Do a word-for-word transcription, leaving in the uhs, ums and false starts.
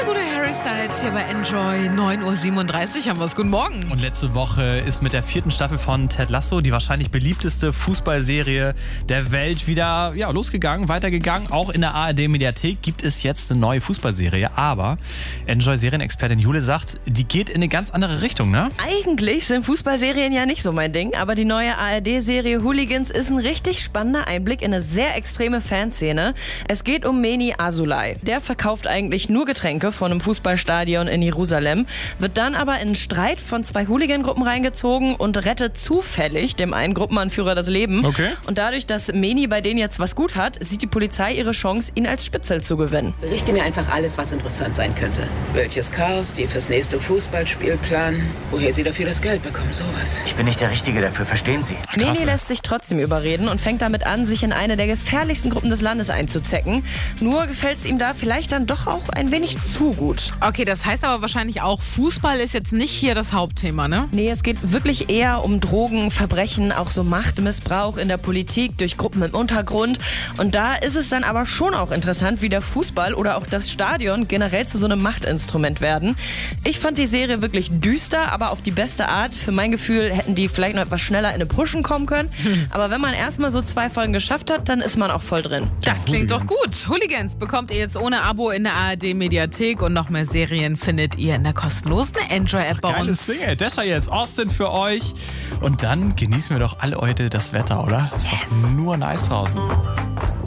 Der gute Harry Styles hier bei Enjoy. neun Uhr siebenunddreißig haben wir es. Guten Morgen. Und letzte Woche ist mit der vierten Staffel von Ted Lasso, die wahrscheinlich beliebteste Fußballserie der Welt, wieder ja, losgegangen, weitergegangen. Auch in der A R D-Mediathek gibt es jetzt eine neue Fußballserie. Aber Enjoy-Serienexpertin Jule sagt, die geht in eine ganz andere Richtung, ne? Eigentlich sind Fußballserien ja nicht so mein Ding, aber die neue A R D-Serie Hooligans ist ein richtig spannender Einblick in eine sehr extreme Fanszene. Es geht um Meni Asulay. Der verkauft eigentlich nur Getränke von einem Fußballstadion in Jerusalem, wird dann aber in einen Streit von zwei Hooligan-Gruppen reingezogen und rettet zufällig dem einen Gruppenanführer das Leben. Okay. Und dadurch, dass Meni bei denen jetzt was gut hat, sieht die Polizei ihre Chance, ihn als Spitzel zu gewinnen. Berichte mir einfach alles, was interessant sein könnte. Welches Chaos die fürs nächste Fußballspiel planen, woher sie dafür das Geld bekommen, sowas. Ich bin nicht der Richtige dafür, verstehen Sie? Krass, Meni ey. lässt sich trotzdem überreden und fängt damit an, sich in eine der gefährlichsten Gruppen des Landes einzuzecken. Nur gefällt es ihm da vielleicht dann doch auch ein wenig zu gut. Okay, das heißt aber wahrscheinlich auch, Fußball ist jetzt nicht hier das Hauptthema, ne? Nee, es geht wirklich eher um Drogen, Verbrechen, auch so Machtmissbrauch in der Politik durch Gruppen im Untergrund. Und da ist es dann aber schon auch interessant, wie der Fußball oder auch das Stadion generell zu so einem Machtinstrument werden. Ich fand die Serie wirklich düster, aber auf die beste Art. Für mein Gefühl hätten die vielleicht noch etwas schneller in eine Pushen kommen können. Hm. Aber wenn man erstmal so zwei Folgen geschafft hat, dann ist man auch voll drin. Das klingt doch Hooligans. gut. Hooligans bekommt ihr jetzt ohne Abo in der A R D-Mediathek und noch mehr Serien findet ihr in der kostenlosen Enjoy-App bei Geiles uns. Ding, ey. Desha jetzt, Austin für euch. Und dann genießen wir doch alle heute das Wetter, oder? Ist doch nur nice draußen.